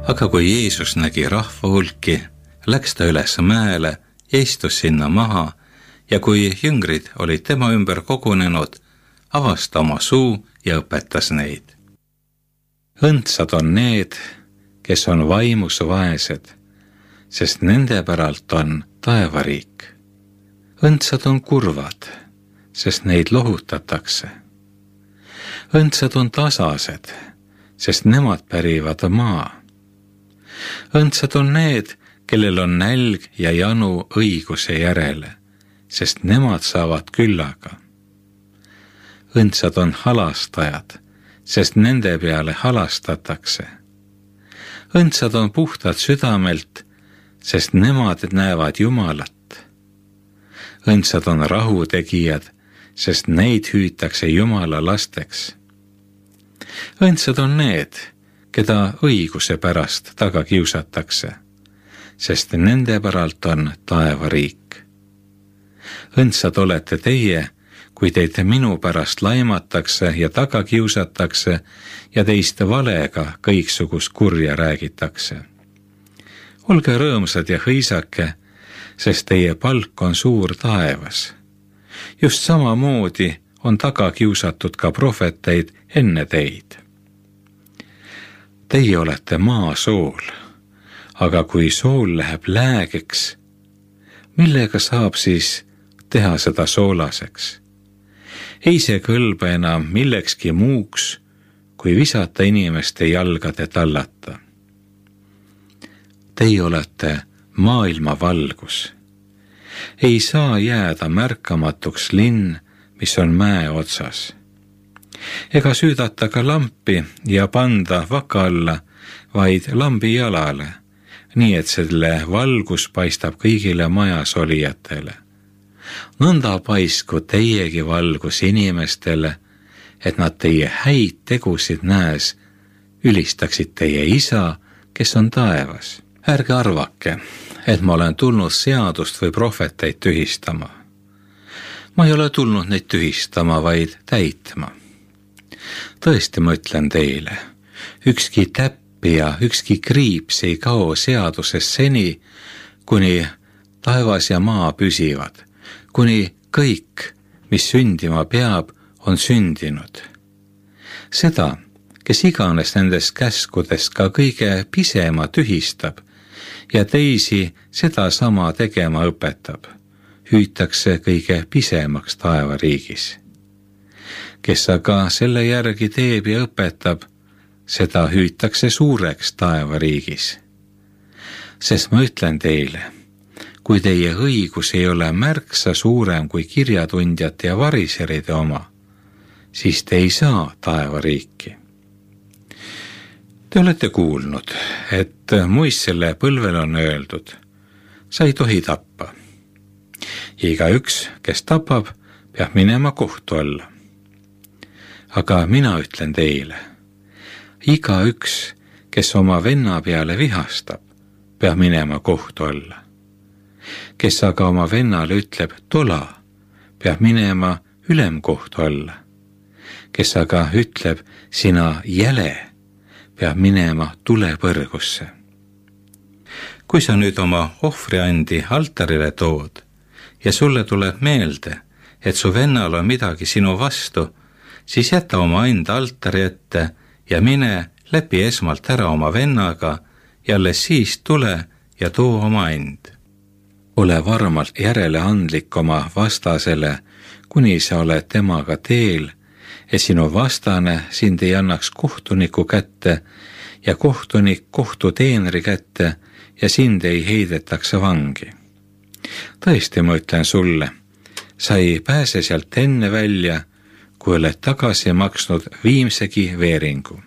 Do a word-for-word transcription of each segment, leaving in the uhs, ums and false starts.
Aga kui Jeesus nägi rahva hulki, läks ta üles mäele ja istus sinna maha ja kui jüngrid olid tema ümber kogunenud, avas ta oma suu ja õpetas neid. Õndsad on need, kes on vaimus vaesed, sest nende päralt on taevariik. Õndsad on kurvad, sest neid lohutatakse. Õndsad on tasased, sest nemad pärivad maa. Õndsad on need, kellel on nälg ja janu õiguse järele, sest nemad saavad küllaga. Õndsad on halastajad, sest nende peale halastatakse. Õndsad on puhtad südamelt, sest nemad näevad Jumalat. Õndsad on rahutegijad, sest neid hüütakse Jumala lasteks. Õndsad on need, keda õiguse pärast taga kiusatakse, sest nende päralt on taevariik. Õndsad olete teie, kui teid minu pärast laimatakse ja taga kiusatakse ja teist valega kõiksugust kurja räägitakse. Olge rõõmsad ja hõisake, sest teie palk on suur taevas. Just samamoodi on taga kiusatud ka prohveteid enne teid. Teie olete maa sool, aga kui sool läheb läägeks, millega saab siis teha seda soolaseks? Ei see kõlba enam millekski muuks, kui visata inimeste jalgade tallata. Teie olete maailma valgus. Ei saa jääda märkamatuks linn, mis on mäe otsas. Ega süüdata ka lampi ja panda vaka alla, vaid lambi jalale, nii et selle valgus paistab kõigile majas olijatele. Nõnda paisku teiegi valgus inimestele, et nad teie häid tegusid näes ülistaksid teie isa, kes on taevas. Ärge arvake, et ma olen tulnud seadust või prohveteid tühistama. Ma ei ole tulnud neid tühistama, vaid täitma. Tõesti ma ütlen teile, ükski täpp ja ükski kriips ei kao seaduses seni, kuni taevas ja maa püsivad, kuni kõik, mis sündima peab, on sündinud. Seda, kes iganes nendest käskudest ka kõige pisema tühistab ja teisi seda sama tegema õpetab, hüütakse kõige pisemaks taevariigis. Kes aga selle järgi teeb ja õpetab, seda hüütakse suureks taevariigis. Sest ma ütlen teile, kui teie õigus ei ole märksa suurem kui kirjatundjate ja variseride oma, siis te ei saa taevariiki. Te olete kuulnud, et Moisele põlvel on öeldud, sa ei tohi tappa. Iga üks, kes tapab, peab minema kohtu alla. Aga mina ütlen teile, iga üks, kes oma venna peale vihastab, peab minema kohtu alla. Kes aga oma vennale ütleb tola, peab minema ülemkohtu alla. Kes aga ütleb sina jäle, peab minema tulepõrgusse. Kui sa nüüd oma ohvriandi altarile tood ja sulle tuleb meelde, et su vennal on midagi sinu vastu, siis jäta oma enda altari ette ja mine läbi esmalt ära oma vennaga ja alles siis tule ja too oma end. Ole varmalt järeleandlik oma vastasele, kuni sa oled temaga teel, et sinu vastane sind ei annaks kohtuniku kätte ja kohtunik kohtuteenri kätte ja sind ei heidetaks vangi. Tõesti, ma ütlen sulle, sa ei pääse sealt enne välja, kui oled tagasi maksnud viimsegi veeringu.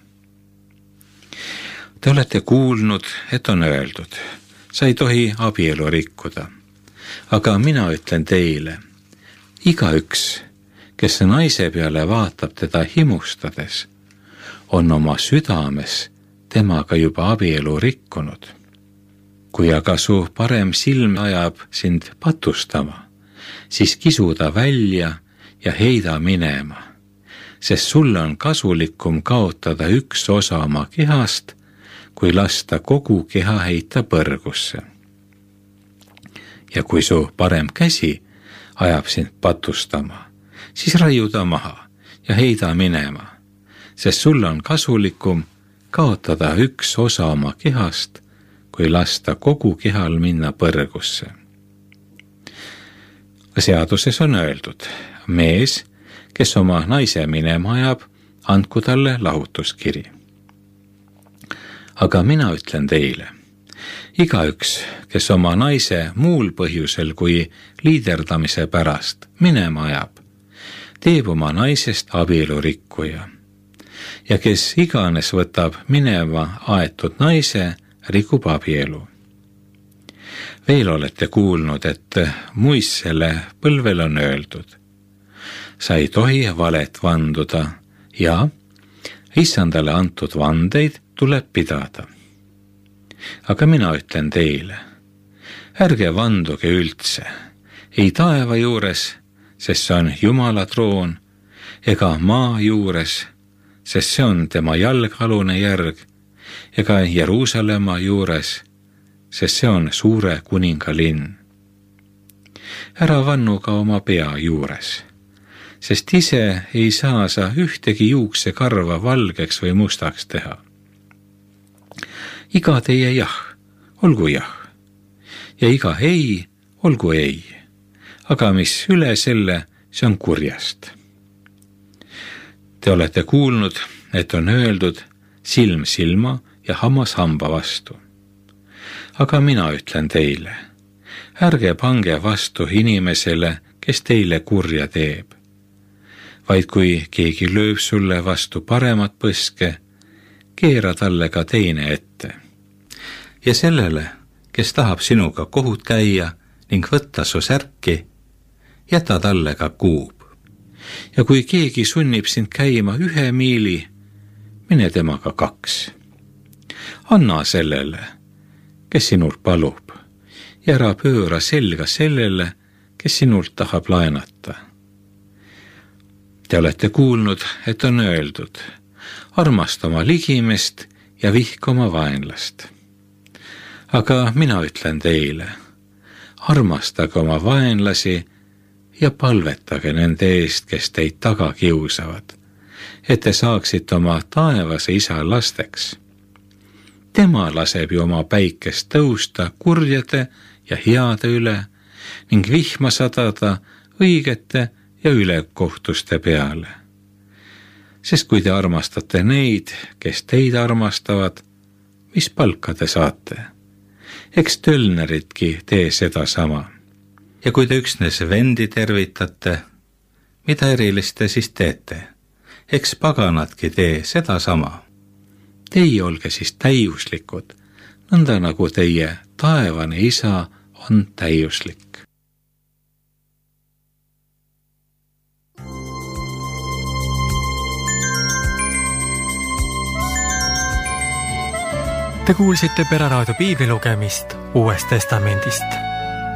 Te olete kuulnud, et on öeldud, sa ei tohi abielu rikkuda. Aga mina ütlen teile, igaüks, kes naise peale vaatab teda himustades, on oma südames temaga juba abielu rikkunud. Kui aga su parem silm ajab sind patustama, siis kisu ta välja ja heida minema, sest sulle on kasulikum kaotada üks osa oma kehast, kui lasta kogu keha heita põrgusse. Ja kui su parem käsi ajab sind patustama, siis raiu ta maha ja heida minema, sest sul on kasulikum kaotada üks osa oma kehast, kui lasta kogu kehal minna põrgusse. Seaduses on öeldud, mees, kes oma naise minema ajab, andku talle lahutuskiri. Aga mina ütlen teile, igaüks, kes oma naise muul põhjusel kui liiderdamise pärast minema ajab, teeb oma naisest abielurikkuja. Ja kes iganes võtab minema aetud naise, rikub abielu. Veel olete kuulnud, et muissele põlvel on öeldud, sa ei tohi valet vanduda ja issandale antud vandeid tuleb pidada. Aga mina ütlen teile, ärge vanduge üldse, ei taeva juures, sest see on Jumala troon, ega maa juures, sest see on tema jalgalune järg, ega Jeruusalemma juures, sest see on suure kuninga linn. Ära vannu ka oma pea juures, sest ise ei saa sa ühtegi juuksekarva valgeks või mustaks teha. Iga teie jah, olgu jah, ja iga ei, olgu ei, aga mis üle selle, see on kurjast. Te olete kuulnud, et on öeldud silm silma ja hammas hamba vastu. Aga mina ütlen teile, ärge pange vastu inimesele, kes teile kurja teeb, vaid kui keegi lööb sulle vastu paremat põske, keera talle ka teine ette. Ja sellele, kes tahab sinuga kohut käia ning võtta su särki, jäta talle ka kuub. Ja kui keegi sunnib sind käima ühe miili, mine temaga kaks. Anna sellele, kes sinult palub, ja ära pööra selga sellele, kes sinult tahab laenata. Te olete kuulnud, et on öeldud, armasta oma ligimest ja vihka oma vaenlast. Aga mina ütlen teile, armastage oma vaenlasi ja palvetage nende eest, kes teid taga kiusavad, et te saaksite oma taevase isa lasteks. Tema laseb ju oma päikest tõusta kurjade ja heade üle ning vihma sadada õigete ja ülekohtuste peale. Sest kui te armastate neid, kes teid armastavad, mis palka te saate? Eks tölneritki tee seda sama. Ja kui te üksnes vendi tervitate, mida erilist te siis teete? Eks paganatki tee seda sama. Teie olge siis täiuslikud, nõnda nagu teie taevane isa on täiuslik. Te kuulsite Pereraadio piiblilugemist Uuest Testamendist.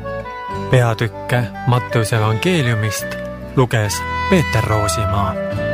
Peatükke Matteuse evangeeliumist luges Peeter Roosimaa.